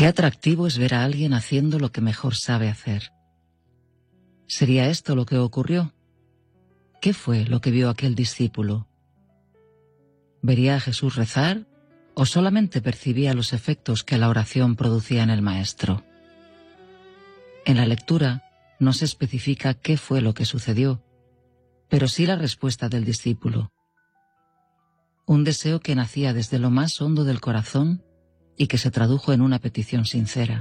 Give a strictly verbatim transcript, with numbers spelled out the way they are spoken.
Qué atractivo es ver a alguien haciendo lo que mejor sabe hacer. ¿Sería esto lo que ocurrió? ¿Qué fue lo que vio aquel discípulo? ¿Vería a Jesús rezar o solamente percibía los efectos que la oración producía en el Maestro? En la lectura no se especifica qué fue lo que sucedió, pero sí la respuesta del discípulo. Un deseo que nacía desde lo más hondo del corazón y que se tradujo en una petición sincera.